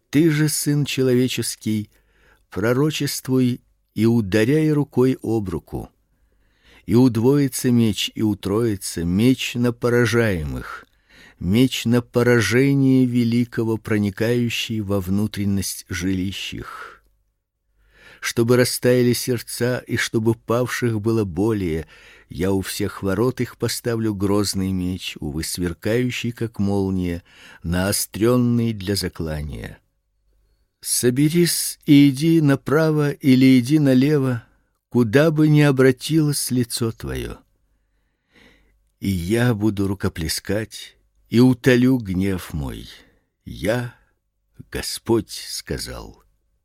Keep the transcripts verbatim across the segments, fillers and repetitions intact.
Ты же, сын человеческий, пророчествуй и ударяй рукой об руку. И удвоится меч, и утроится меч на поражаемых, меч на поражение великого, проникающий во внутренность жилищ их. Чтобы растаяли сердца, и чтобы павших было более, я у всех ворот их поставлю грозный меч, увы, сверкающий, как молния, наостренный для заклания. Соберись и иди направо или иди налево, куда бы ни обратилось лицо твое. И я буду рукоплескать и утолю гнев мой. Я, Господь, сказал.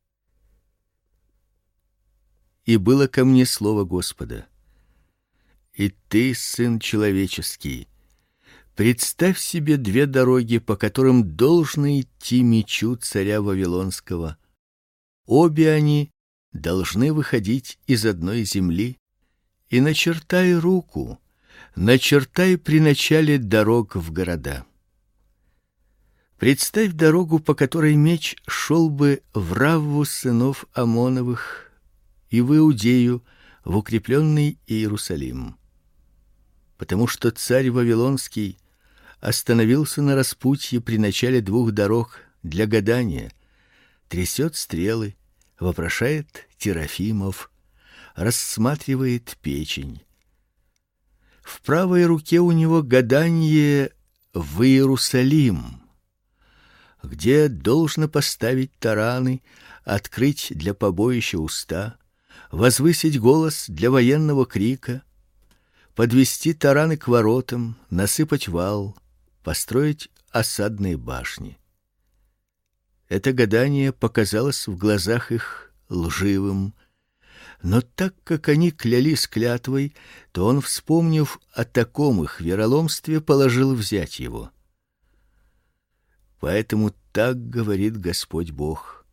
И было ко мне слово Господа: и ты, сын человеческий, представь себе две дороги, по которым должно идти мечу царя Вавилонского. Обе они должны выходить из одной земли, и начертай руку, начертай при начале дорог в города. Представь дорогу, по которой меч шел бы в Равву сынов Амоновых и в Иудею, в укрепленный Иерусалим. Потому что царь Вавилонский остановился на распутье при начале двух дорог для гадания, трясет стрелы, вопрошает терафимов, рассматривает печень. В правой руке у него гадание в Иерусалим, где должно поставить тараны, открыть для побоища уста, возвысить голос для военного крика, подвести тараны к воротам, насыпать вал, построить осадные башни. Это гадание показалось в глазах их лживым, но так как они клялись клятвой, то он, вспомнив о таком их вероломстве, положил взять его. Поэтому так говорит Господь Бог: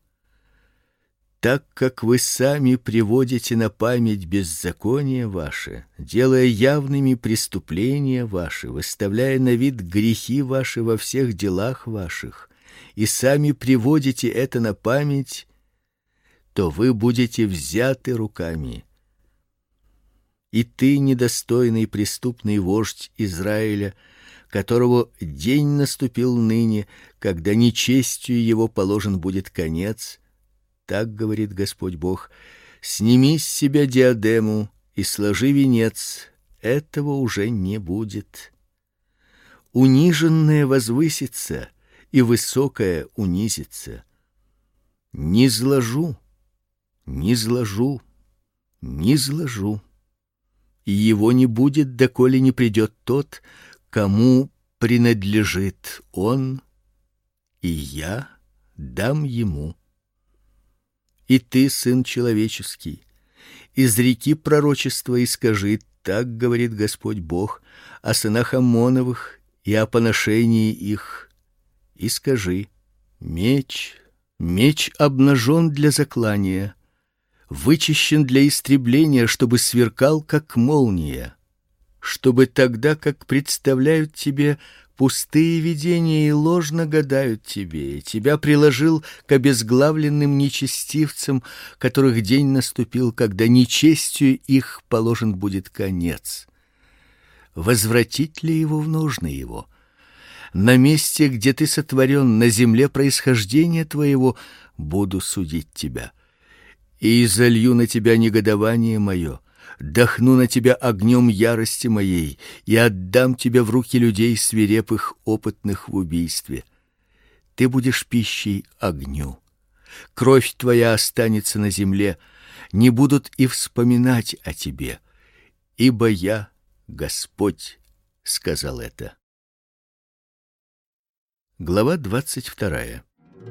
так как вы сами приводите на память беззакония ваше, делая явными преступления ваши, выставляя на вид грехи ваши во всех делах ваших, и сами приводите это на память, то вы будете взяты руками. И ты, недостойный преступный вождь Израиля, которого день наступил ныне, когда нечестию его положен будет конец, так говорит Господь Бог: сними с себя диадему и сложи венец, этого уже не будет. Униженное возвысится, и высокое унизится. Не зложу, не зложу, не зложу. И его не будет, доколе не придет тот, кому принадлежит он, и я дам ему. И ты, сын человеческий, изреки пророчество и скажи: так говорит Господь Бог о сынах Амоновых и о поношении их. И скажи: меч, меч обнажен для заклания, вычищен для истребления, чтобы сверкал как молния, чтобы тогда, как представляют тебе пустые видения и ложно гадают тебе, тебя приложил к обезглавленным нечестивцам, которых день наступил, когда нечестию их положен будет конец. Возвратить ли его в ножны его? На месте, где ты сотворен, на земле происхождения твоего, буду судить тебя. И изолью на тебя негодование мое, дохну на тебя огнем ярости моей и отдам тебя в руки людей свирепых, опытных в убийстве. Ты будешь пищей огню. Кровь твоя останется на земле, не будут и вспоминать о тебе, ибо я, Господь, сказал это. Глава двадцать вторая.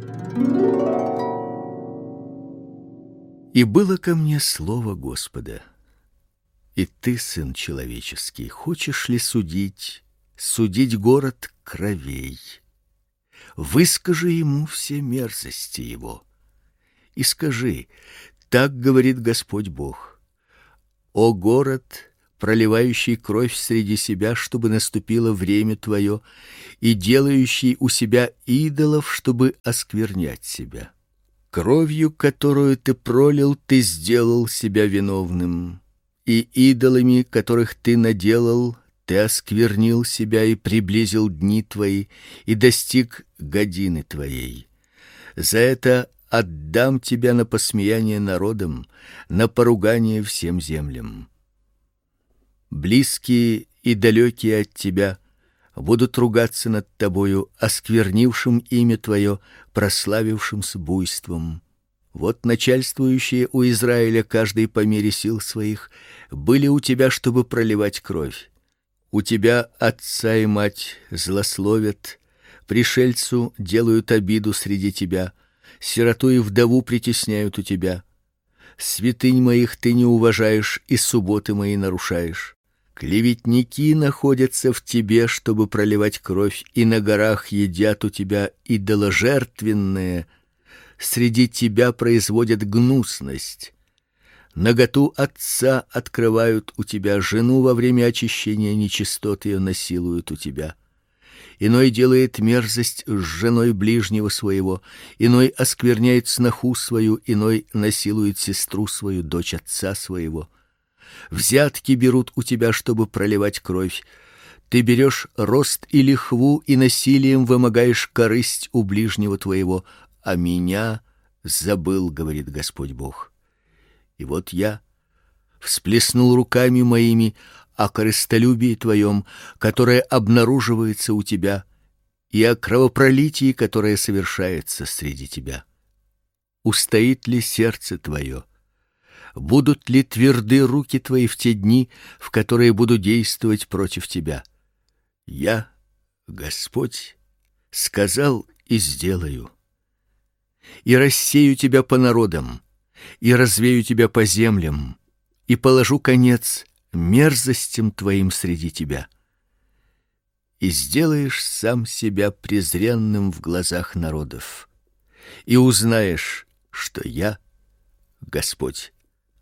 И было ко мне слово Господа: и ты, сын человеческий, хочешь ли судить, судить город кровей? Выскажи ему все мерзости его. И скажи: так говорит Господь Бог: о город, проливающий кровь среди себя, чтобы наступило время твое, и делающий у себя идолов, чтобы осквернять себя. Кровью, которую ты пролил, ты сделал себя виновным, и идолами, которых ты наделал, ты осквернил себя и приблизил дни твои и достиг годины твоей. За это отдам тебя на посмеяние народам, на поругание всем землям. Близкие и далекие от тебя будут ругаться над тобою, осквернившим имя твое, прославившимся буйством. Вот начальствующие у Израиля, каждый по мере сил своих, были у тебя, чтобы проливать кровь. У тебя отца и мать злословят, пришельцу делают обиду среди тебя, сироту и вдову притесняют у тебя. Святынь моих ты не уважаешь и субботы мои нарушаешь. Клеветники находятся в тебе, чтобы проливать кровь, и на горах едят у тебя идоложертвенное, среди тебя производят гнусность. Наготу отца открывают у тебя, жену во время очищения нечистот ее насилуют у тебя. Иной делает мерзость с женой ближнего своего, иной оскверняет сноху свою, иной насилует сестру свою, дочь отца своего. Взятки берут у тебя, чтобы проливать кровь. Ты берешь рост и лихву и насилием вымогаешь корысть у ближнего твоего, а меня забыл, говорит Господь Бог. И вот я всплеснул руками моими о корыстолюбии твоем, которое обнаруживается у тебя, и о кровопролитии, которое совершается среди тебя. Устоит ли сердце твое? Будут ли тверды руки твои в те дни, в которые буду действовать против тебя? Я, Господь, сказал и сделаю. И рассею тебя по народам, и развею тебя по землям, и положу конец мерзостям твоим среди тебя. И сделаешь сам себя презренным в глазах народов, и узнаешь, что я Господь.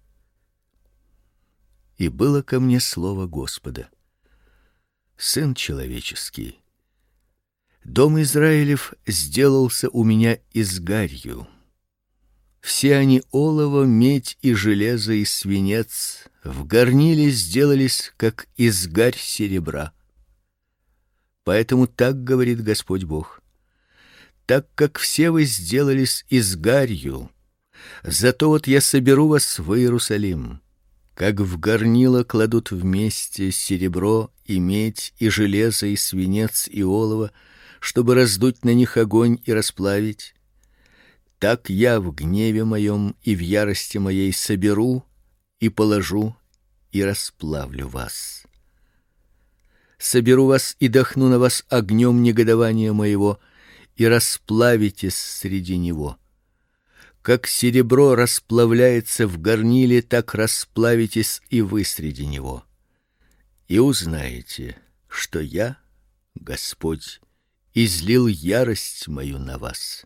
И было ко мне слово Господа: сын человеческий, дом Израилев сделался у меня изгарью. Все они олово, медь и железо и свинец в горниле сделались, как изгарь серебра. Поэтому так говорит Господь Бог: так как все вы сделались изгарью, зато вот я соберу вас в Иерусалим. Как в горнило кладут вместе серебро и медь и железо и свинец и олово, чтобы раздуть на них огонь и расплавить, так я в гневе моем и в ярости моей соберу и положу и расплавлю вас. Соберу вас и дохну на вас огнем негодования моего, и расплавитесь среди него. Как серебро расплавляется в горниле, так расплавитесь и вы среди него. И узнаете, что я, Господь, излил ярость мою на вас.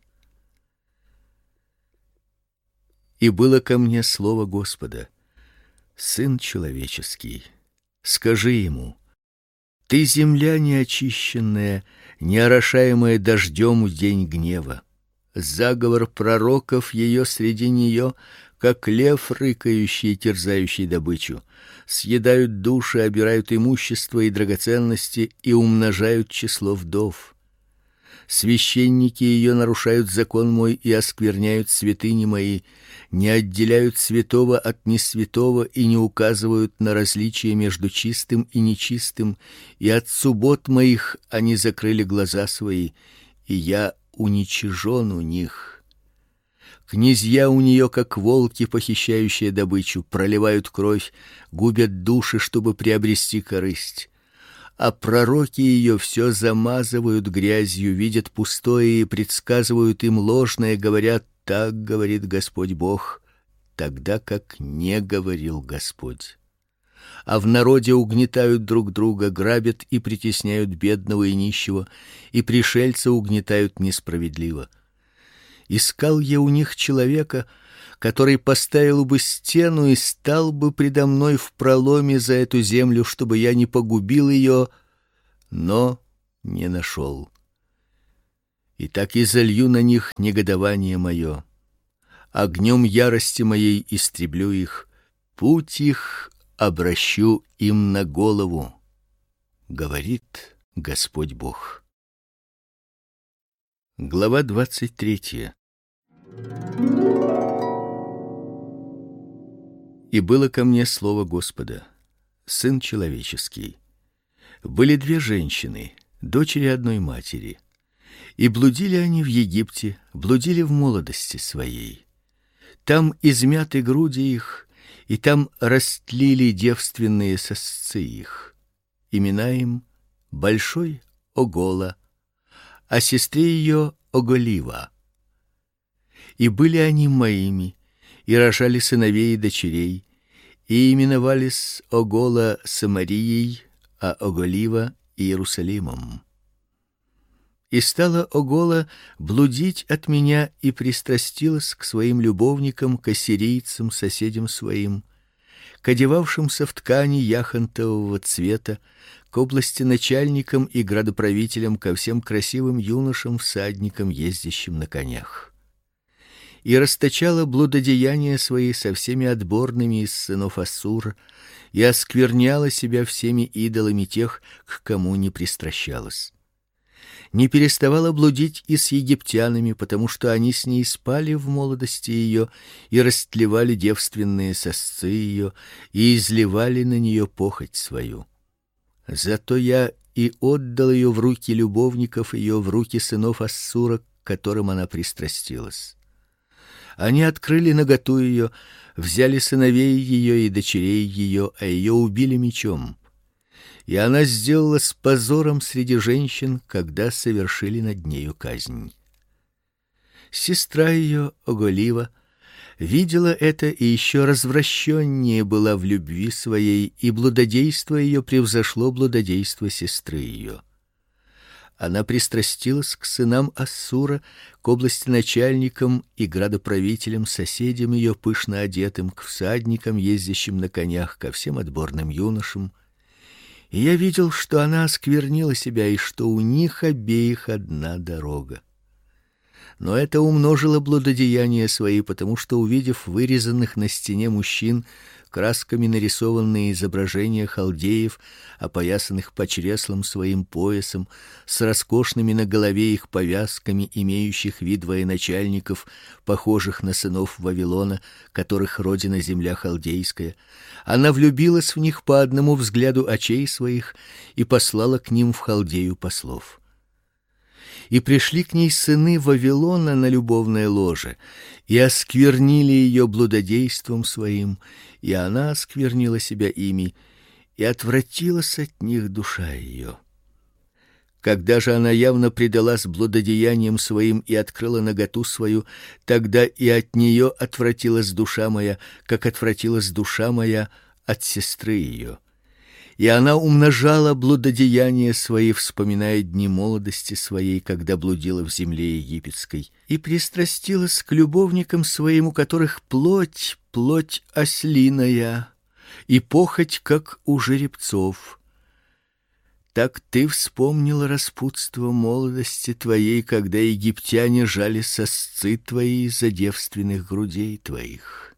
И было ко мне слово Господа: сын человеческий, скажи ему: ты земля неочищенная, не орошаемая дождем в день гнева. Заговор пророков ее среди нее, как лев рыкающий и терзающий добычу, съедают души, обирают имущество и драгоценности и умножают число вдов. Священники ее нарушают закон мой и оскверняют святыни мои, не отделяют святого от несвятого и не указывают на различие между чистым и нечистым, и от суббот моих они закрыли глаза свои, и я уничижен у них. Князья у нее, как волки, похищающие добычу, проливают кровь, губят души, чтобы приобрести корысть. А пророки ее все замазывают грязью, видят пустое и предсказывают им ложное, говорят: так говорит Господь Бог, тогда как не говорил Господь. А в народе угнетают друг друга, грабят и притесняют бедного и нищего, и пришельца угнетают несправедливо. Искал я у них человека, который поставил бы стену и стал бы предо мной в проломе за эту землю, чтобы я не погубил ее, но не нашел. И так и залью на них негодование мое, огнем ярости моей истреблю их, путь их обращу им на голову, говорит Господь Бог. Глава двадцать третья. И было ко мне слово Господа: сын человеческий, были две женщины, дочери одной матери, и блудили они в Египте, блудили в молодости своей. Там измяты груди их, и там растлили девственные сосцы их. Имена им: большой Огола, а сестре ее Оголива. И были они моими, и рожали сыновей и дочерей, и именовались Огола Самарией, а Оголива Иерусалимом. И стала Огола блудить от меня и пристрастилась к своим любовникам, к ассирийцам, соседям своим, к одевавшимся в ткани яхонтового цвета, к областеначальникам и градоправителям, ко всем красивым юношам, всадникам, ездящим на конях. И расточала блудодеяния свои со всеми отборными из сынов Ассура, и оскверняла себя всеми идолами тех, к кому не пристращалась. Не переставала блудить и с египтянами, потому что они с ней спали в молодости ее и растлевали девственные сосцы ее и изливали на нее похоть свою. Зато я и отдал ее в руки любовников ее, в руки сынов Ассура, к которым она пристрастилась. Они открыли наготу ее, взяли сыновей ее и дочерей ее, а ее убили мечом. И она сделалась позором среди женщин, когда совершили над нею казнь. Сестра ее Оголива видела это и еще развращеннее была в любви своей, и блудодейство ее превзошло блудодейство сестры ее. Она пристрастилась к сынам Ассура, к областеначальникам и градоправителям, соседям ее, пышно одетым, к всадникам, ездящим на конях, ко всем отборным юношам. И я видел, что она осквернила себя, и что у них обеих одна дорога. Но это умножило блудодеяния свои, потому что, увидев вырезанных на стене мужчин, красками нарисованные изображения халдеев, опоясанных по чреслам своим поясом, с роскошными на голове их повязками, имеющих вид военачальников, похожих на сынов Вавилона, которых родина земля халдейская, она влюбилась в них по одному взгляду очей своих и послала к ним в Халдею послов. И пришли к ней сыны Вавилона на любовное ложе, и осквернили ее блудодейством своим, и она осквернила себя ими, и отвратилась от них душа ее. Когда же она явно предалась блудодеяниям своим и открыла наготу свою, тогда и от нее отвратилась душа моя, как отвратилась душа моя от сестры ее. И она умножала блудодеяния свои, вспоминая дни молодости своей, когда блудила в земле египетской, и пристрастилась к любовникам своим, у которых плоть, плоть ослиная, и похоть, как у жеребцов. Так ты вспомнила распутство молодости твоей, когда египтяне жали сосцы твои за девственных грудей твоих.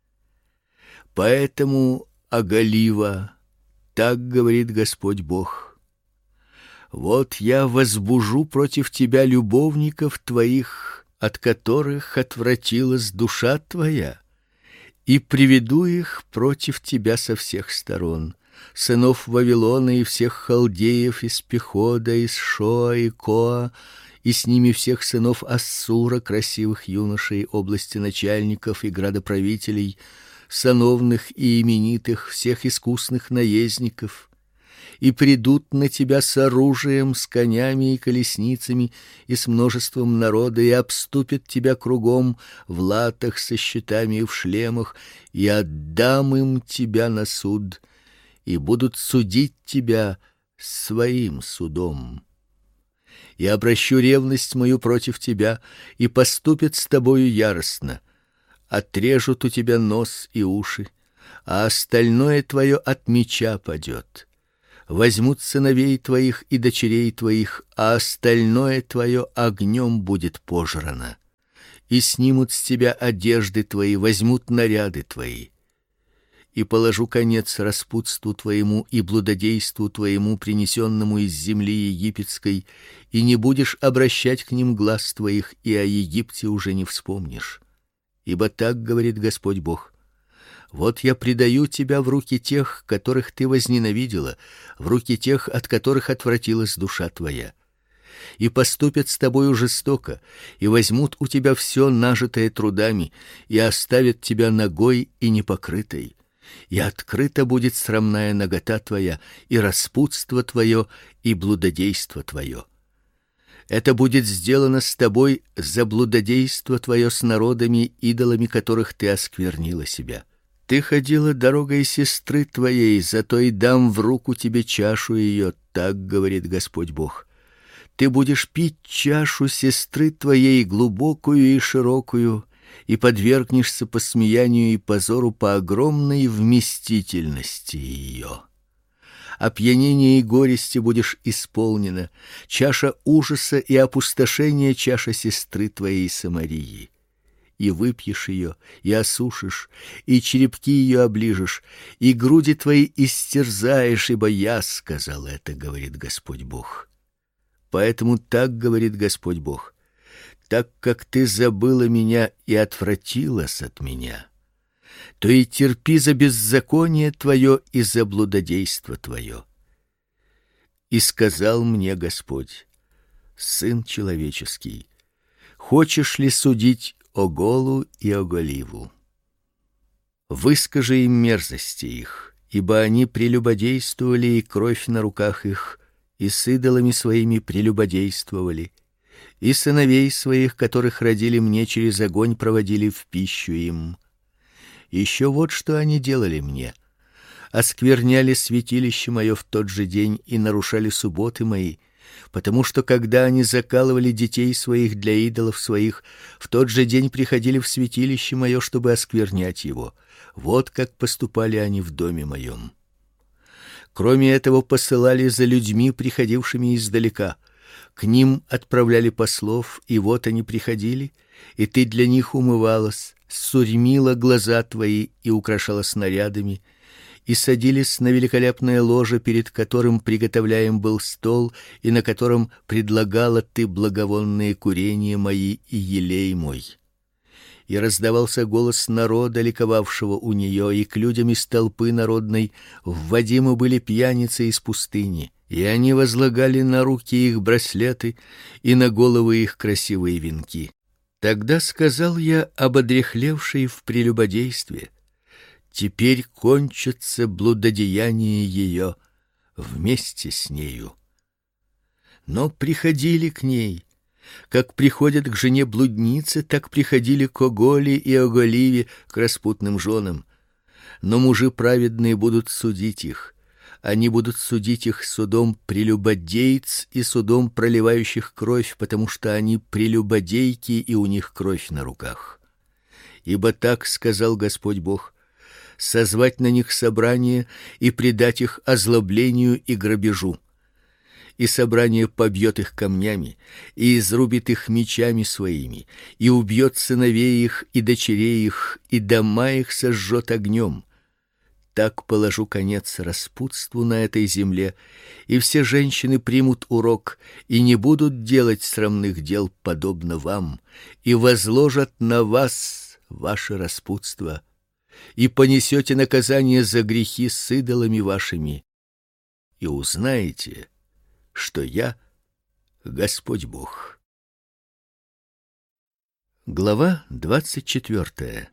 Поэтому, Оголива, так говорит Господь Бог: вот я возбужу против тебя любовников твоих, от которых отвратилась душа твоя, и приведу их против тебя со всех сторон, сынов Вавилона и всех халдеев из Пехода, из Шоа и Коа, и с ними всех сынов Ассура, красивых юношей, области начальников и градоправителей, сановных и именитых, всех искусных наездников, и придут на тебя с оружием, с конями и колесницами и с множеством народа, и обступят тебя кругом в латах со щитами и в шлемах, и отдам им тебя на суд, и будут судить тебя своим судом. и обращу ревность мою против тебя, и поступят с тобою яростно. Отрежут у тебя нос и уши, а остальное твое от меча падет. Возьмут сыновей твоих и дочерей твоих, а остальное твое огнем будет пожрано. И снимут с тебя одежды твои, возьмут наряды твои. И положу конец распутству твоему и блудодейству твоему, принесенному из земли египетской, и не будешь обращать к ним глаз твоих, и о Египте уже не вспомнишь. Ибо так говорит Господь Бог: вот я предаю тебя в руки тех, которых ты возненавидела, в руки тех, от которых отвратилась душа твоя. И поступят с тобою жестоко, и возьмут у тебя все нажитое трудами, и оставят тебя нагой и непокрытой. И открыта будет срамная нагота твоя, и распутство твое, и блудодейство твое. Это будет сделано с тобой за блудодейство твое с народами, идолами которых ты осквернила себя. Ты ходила дорогой сестры твоей, зато и дам в руку тебе чашу ее, так говорит Господь Бог. Ты будешь пить чашу сестры твоей, глубокую и широкую, и подвергнешься посмеянию и позору по огромной вместительности ее. Опьянение и горести будешь исполнена, чаша ужаса и опустошения чаша сестры твоей Самарии. И выпьешь ее, и осушишь, и черепки ее оближешь, и груди твои истерзаешь, ибо я сказал это, говорит Господь Бог. Поэтому так говорит Господь Бог: так как ты забыла меня и отвратилась от меня, то и терпи за беззаконие твое и за блудодейство твое. И сказал мне Господь: сын человеческий, хочешь ли судить Оголу и Оголиву? Выскажи им мерзости их, ибо они прелюбодействовали, и кровь на руках их, и с идолами своими прелюбодействовали, и сыновей своих, которых родили мне, через огонь проводили в пищу им. Еще вот что они делали мне: оскверняли святилище мое в тот же день и нарушали субботы мои, потому что когда они закалывали детей своих для идолов своих, в тот же день приходили в святилище мое, чтобы осквернять его. Вот как поступали они в доме моем. Кроме этого, посылали за людьми, приходившими издалека. К ним отправляли послов, и вот они приходили, и ты для них умывалась, сурьмила глаза твои и украшала снарядами, и садились на великолепное ложе, перед которым приготовляем был стол, и на котором предлагала ты благовонные курения мои и елей мой. И раздавался голос народа, ликовавшего у нее, и к людям из толпы народной вводимы были пьяницы из пустыни, и они возлагали на руки их браслеты и на головы их красивые венки. Тогда сказал я об одряхлевшей в прелюбодействе: теперь кончится блудодеяние ее вместе с нею. Но приходили к ней, как приходят к жене блудницы, так приходили к Оголе и Оголиве, к распутным женам. Но мужи праведные будут судить их. Они будут судить их судом прелюбодейц и судом проливающих кровь, потому что они прелюбодейки, и у них кровь на руках. Ибо так сказал Господь Бог: созвать на них собрание и предать их озлоблению и грабежу. И собрание побьет их камнями, и изрубит их мечами своими, и убьет сыновей их и дочерей их, и дома их сожжет огнем. Так положу конец распутству на этой земле, и все женщины примут урок и не будут делать срамных дел подобно вам, и возложат на вас ваше распутство, и понесете наказание за грехи с идолами вашими, и узнаете, что я Господь Бог. Глава двадцать четвёртая.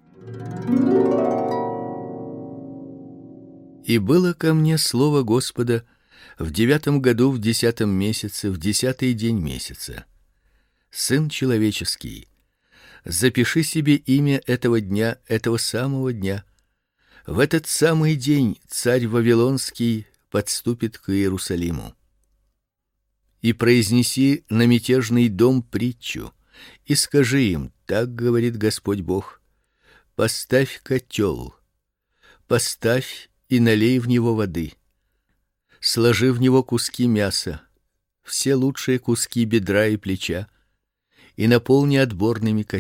И было ко мне слово Господа в девятом году, в десятом месяце, в десятый день месяца: сын человеческий, запиши себе имя этого дня, этого самого дня. В этот самый день царь Вавилонский подступит к Иерусалиму. и произнеси на мятежный дом притчу, и скажи им: так говорит Господь Бог: поставь котел, поставь и налей в него воды, сложи в него куски мяса, все лучшие куски бедра и плеча, и наполни отборными костями